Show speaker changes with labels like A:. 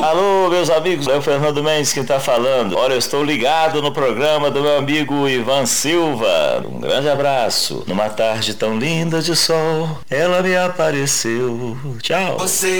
A: Alô, meus amigos, é o Fernando Mendes quem tá falando. Olha, eu estou ligado no programa do meu amigo Ivan Silva. Um grande abraço. Numa tarde tão linda de sol, ela me apareceu. Tchau. Você